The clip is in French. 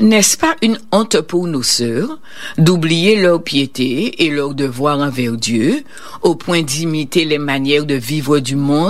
N'est-ce pas une honte pour nos sœurs d'oublier leur piété et leur devoir envers Dieu au point d'imiter les manières de vivre du monde